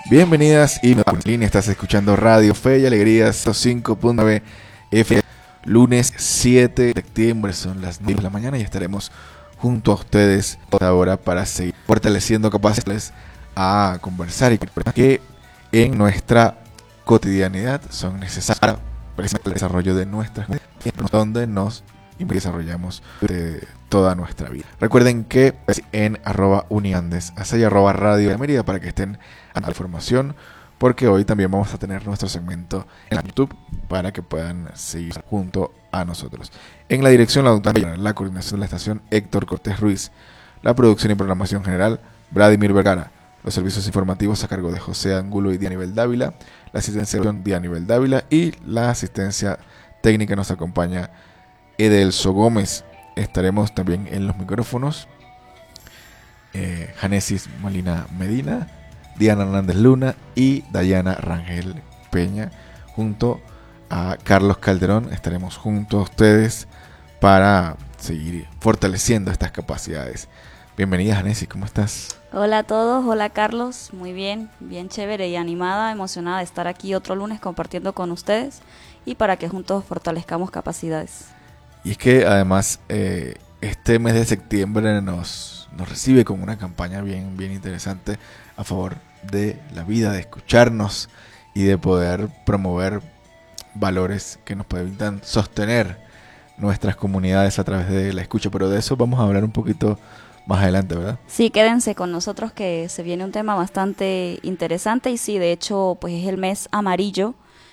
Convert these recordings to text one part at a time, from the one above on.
Bienvenidas y línea, estás escuchando Radio Fe y Alegría 5.9 F. Lunes 7 de septiembre, son las 9 de la mañana y estaremos junto a ustedes ahora para seguir fortaleciendo capacidades a conversar y que en nuestra cotidianidad son necesarias para el desarrollo de nuestras comunidades, donde nos desarrollamos toda nuestra vida. Recuerden que en @uniandes, así @radio de Mérida, para que estén a la información, porque hoy también vamos a tener nuestro segmento en YouTube para que puedan seguir junto a nosotros. En la dirección, la coordinación de la estación, Héctor Cortés Ruiz. La producción y programación general, Vladimir Vergara. Los servicios informativos a cargo de José Angulo y Dianibel Dávila. La asistencia de Dianibel Dávila y la asistencia técnica nos acompaña Edelso Gómez. Estaremos también en los micrófonos Janesis Molina Medina, Diana Hernández Luna y Dayana Rangel Peña, junto a Carlos Calderón. Estaremos junto a ustedes para seguir fortaleciendo estas capacidades. Bienvenida, Janesis, ¿cómo estás? Hola a todos, hola Carlos, muy bien, bien chévere y animada, emocionada de estar aquí otro lunes compartiendo con ustedes y para que juntos fortalezcamos capacidades. Y es que además este mes de septiembre nos recibe con una campaña bien interesante a favor de la vida, de escucharnos y de poder promover valores que nos permitan sostener nuestras comunidades a través de la escucha. Pero de eso vamos a hablar un poquito más adelante, ¿verdad? Sí, quédense con nosotros que se viene un tema bastante interesante y sí, de hecho, pues es el mes amarillo.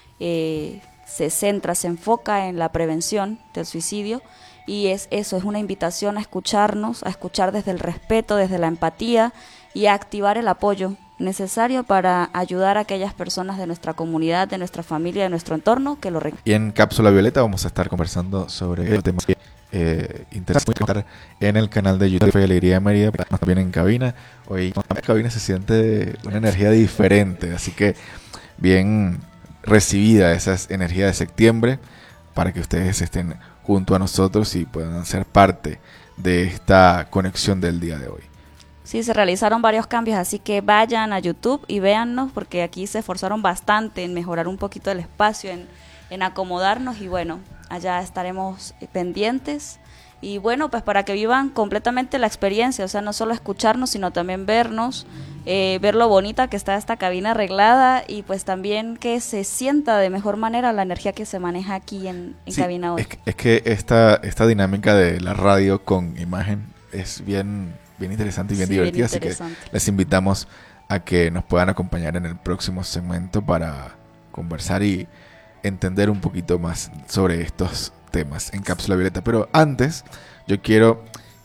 Se enfoca en la prevención del suicidio y es una invitación a escucharnos, a escuchar desde el respeto, desde la empatía y a activar el apoyo necesario para ayudar a aquellas personas de nuestra comunidad, de nuestra familia, de nuestro entorno que lo requieren. Y en Cápsula Violeta vamos a estar conversando sobre el tema interesante en el canal de YouTube Fe y Alegría de Mérida, también en cabina. Hoy en cabina se siente una energía diferente, así que bien recibida esa energía de septiembre para que ustedes estén junto a nosotros y puedan ser parte de esta conexión del día de hoy. Sí, se realizaron varios cambios, así que vayan a YouTube y véannos porque aquí se esforzaron bastante en mejorar un poquito el espacio, en acomodarnos y bueno, allá estaremos pendientes. Y bueno, pues para que vivan completamente la experiencia, o sea, no solo escucharnos, sino también vernos, ver lo bonita que está esta cabina arreglada y pues también que se sienta de mejor manera la energía que se maneja aquí en sí, cabina hoy. Es que esta dinámica de la radio con imagen es bien interesante y bien divertida, así que les invitamos a que nos puedan acompañar en el próximo segmento para conversar y entender un poquito más sobre estos temas en Cápsula Violeta. Pero antes yo quiero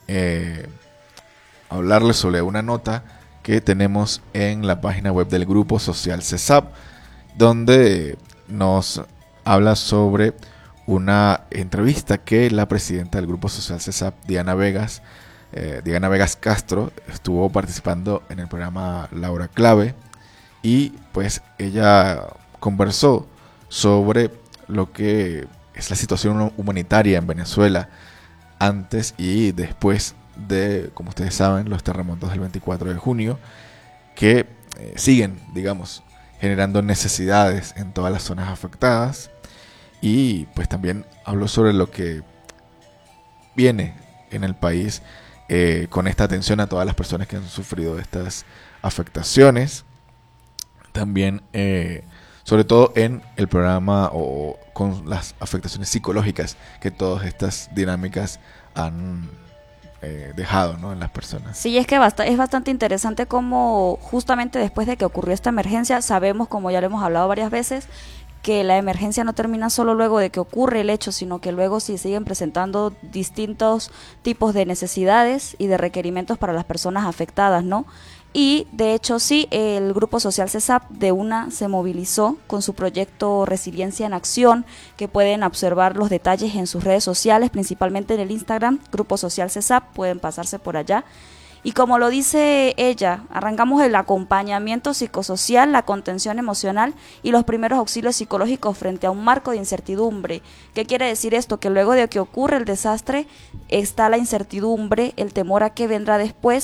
hablarles sobre una nota que tenemos en la página web del Grupo Social CESAP, donde nos habla sobre una entrevista que la presidenta del Grupo Social CESAP, Diana Vegas Castro, estuvo participando en el programa La Hora Clave y pues ella conversó sobre lo que es la situación humanitaria en Venezuela antes y después de, como ustedes saben, los terremotos del 24 de junio que siguen, digamos, generando necesidades en todas las zonas afectadas y pues también habló sobre lo que viene en el país con esta atención a todas las personas que han sufrido estas afectaciones. También sobre todo en el programa o con las afectaciones psicológicas que todas estas dinámicas han dejado, ¿no?, en las personas. Sí, es que es bastante interesante cómo justamente después de que ocurrió esta emergencia, sabemos, como ya lo hemos hablado varias veces, que la emergencia no termina solo luego de que ocurre el hecho, sino que luego sí siguen presentando distintos tipos de necesidades y de requerimientos para las personas afectadas, ¿no? Y de hecho sí, el Grupo Social CESAP de una se movilizó con su proyecto Resiliencia en Acción, que pueden observar los detalles en sus redes sociales, principalmente en el Instagram, Grupo Social CESAP, pueden pasarse por allá. Y como lo dice ella, arrancamos el acompañamiento psicosocial, la contención emocional y los primeros auxilios psicológicos frente a un marco de incertidumbre. ¿Qué quiere decir esto? Que luego de que ocurre el desastre está la incertidumbre, el temor a qué vendrá después,